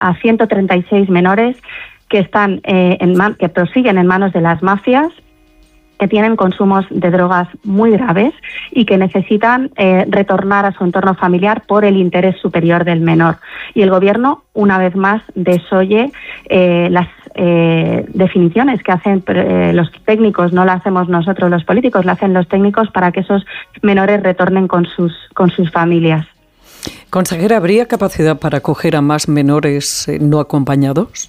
a 136 menores que están que prosiguen en manos de las mafias, que tienen consumos de drogas muy graves y que necesitan retornar a su entorno familiar por el interés superior del menor. Y el Gobierno, una vez más, desoye las definiciones que hacen los técnicos, no las hacemos nosotros los políticos, las hacen los técnicos para que esos menores retornen con sus familias. Consejera, ¿habría capacidad para acoger a más menores no acompañados?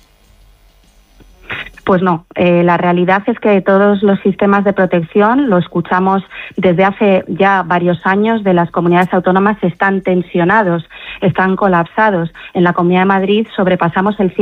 Pues no, la realidad es que todos los sistemas de protección, lo escuchamos desde hace ya varios años, de las comunidades autónomas están tensionados, están colapsados. En la Comunidad de Madrid sobrepasamos el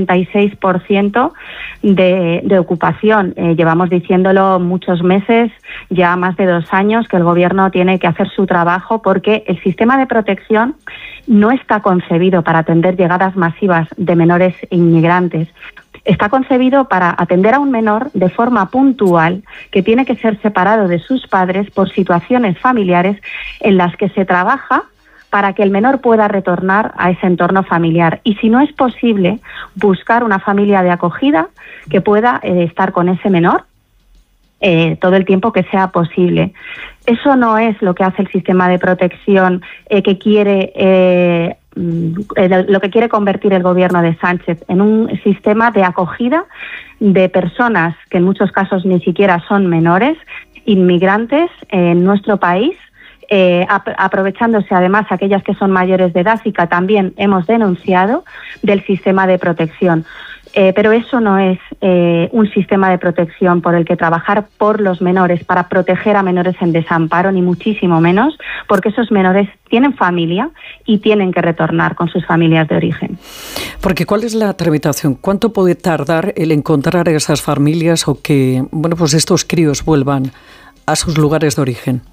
136% de ocupación. Llevamos diciéndolo muchos meses, ya más de 2 años, que el Gobierno tiene que hacer su trabajo porque el sistema de protección no está concebido para atender llegadas masivas de menores inmigrantes. Está concebido para atender a un menor de forma puntual que tiene que ser separado de sus padres por situaciones familiares en las que se trabaja para que el menor pueda retornar a ese entorno familiar. Y si no es posible, buscar una familia de acogida que pueda estar con ese menor todo el tiempo que sea posible. Eso no es lo que hace el sistema de protección que quiere lo que quiere convertir el Gobierno de Sánchez en un sistema de acogida de personas que en muchos casos ni siquiera son menores, inmigrantes en nuestro país, aprovechándose además aquellas que son mayores de edad y que también hemos denunciado del sistema de protección. Pero eso no es un sistema de protección por el que trabajar por los menores, para proteger a menores en desamparo, ni muchísimo menos, porque esos menores tienen familia y tienen que retornar con sus familias de origen. Porque ¿cuál es la tramitación? ¿Cuánto puede tardar el encontrar a esas familias o que pues estos críos vuelvan a sus lugares de origen?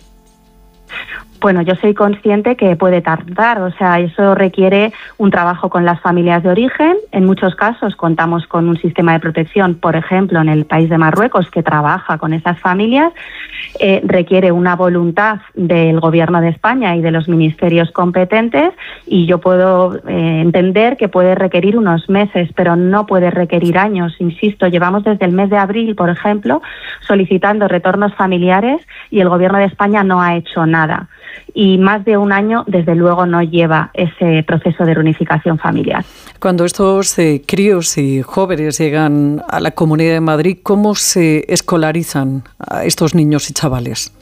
Bueno, yo soy consciente que puede tardar, o sea, eso requiere un trabajo con las familias de origen. En muchos casos contamos con un sistema de protección, por ejemplo, en el país de Marruecos, que trabaja con esas familias. Requiere una voluntad del Gobierno de España y de los ministerios competentes, y yo puedo entender que puede requerir unos meses, pero no puede requerir años. Insisto, llevamos desde el mes de abril, por ejemplo, solicitando retornos familiares y el Gobierno de España no ha hecho nada. Y más de un año, desde luego, no lleva ese proceso de reunificación familiar. Cuando estos críos y jóvenes llegan a la Comunidad de Madrid, ¿cómo se escolarizan a estos niños y chavales?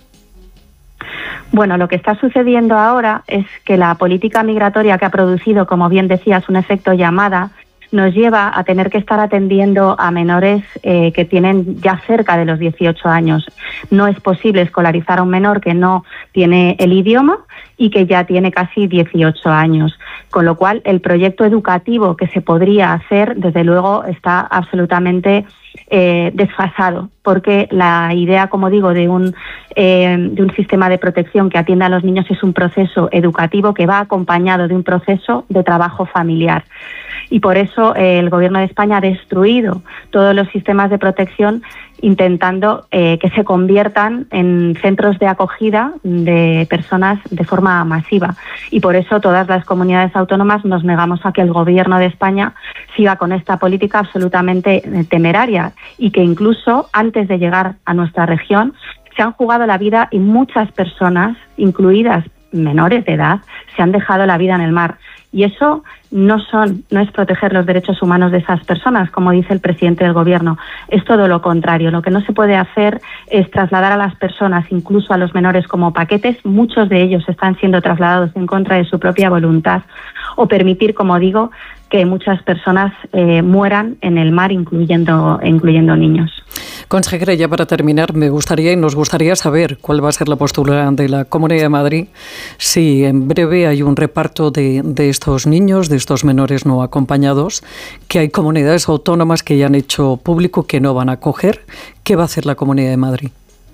Bueno, lo que está sucediendo ahora es que la política migratoria que ha producido, como bien decías, un efecto llamada, nos lleva a tener que estar atendiendo a menores que tienen ya cerca de los 18 años. No es posible escolarizar a un menor que no tiene el idioma y que ya tiene casi 18 años. Con lo cual, el proyecto educativo que se podría hacer, desde luego, está absolutamente desfasado, porque la idea, como digo, de un sistema de protección que atienda a los niños es un proceso educativo que va acompañado de un proceso de trabajo familiar. Y por eso el Gobierno de España ha destruido todos los sistemas de protección, intentando que se conviertan en centros de acogida de personas de forma masiva. Y por eso todas las comunidades autónomas nos negamos a que el Gobierno de España siga con esta política absolutamente temeraria, y que incluso antes de llegar a nuestra región se han jugado la vida, y muchas personas, incluidas menores de edad, se han dejado la vida en el mar. Y eso no es proteger los derechos humanos de esas personas, como dice el presidente del Gobierno. Es todo lo contrario. Lo que no se puede hacer es trasladar a las personas, incluso a los menores, como paquetes. Muchos de ellos están siendo trasladados en contra de su propia voluntad, o permitir, como digo, que muchas personas mueran en el mar, incluyendo niños. Consejera, ya para terminar, nos gustaría saber cuál va a ser la postura de la Comunidad de Madrid, si en breve hay un reparto de estos niños, de estos menores no acompañados, que hay comunidades autónomas que ya han hecho público que no van a acoger. ¿Qué va a hacer la Comunidad de Madrid?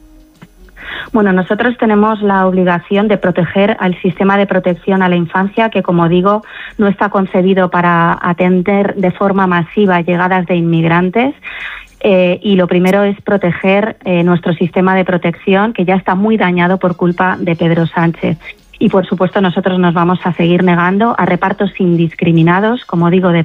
Bueno, nosotros tenemos la obligación de proteger al sistema de protección a la infancia, que, como digo, no está concebido para atender de forma masiva llegadas de inmigrantes. Y lo primero es proteger nuestro sistema de protección, que ya está muy dañado por culpa de Pedro Sánchez. Y, por supuesto, nosotros nos vamos a seguir negando a repartos indiscriminados, como digo, de